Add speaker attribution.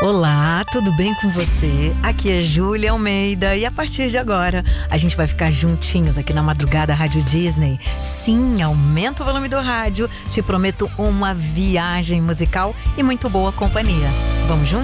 Speaker 1: Olá, tudo bem com você? Aqui é Júlia Almeida e a partir de agora a gente vai ficar juntinhos aqui na Madrugada Rádio Disney. Sim, aumenta o volume do rádio, te prometo uma viagem musical e muito boa companhia. Vamos juntos?